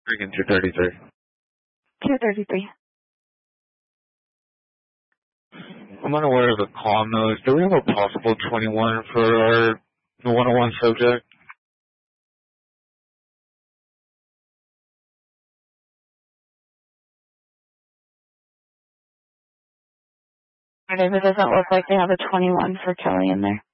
Freaking 233. 233. I'm unaware of the call notes. Do we have a possible 21 for our 101 subject? It doesn't look like they have a 21 for Kelly in there.